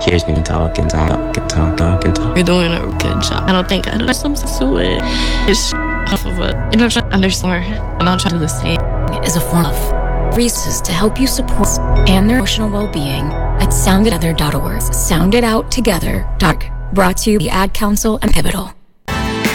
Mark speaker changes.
Speaker 1: Hears me talk and talk and talk, talk and talk.
Speaker 2: You're doing a good job. I don't think I do something to it. It's off of it. You know, trying to understand and I'll try to do the same.
Speaker 3: Is a form of resources to help you support and their emotional well-being at sounditogether.org. Sound It Out Together. Brought to you by the Ad Council and Pivotal.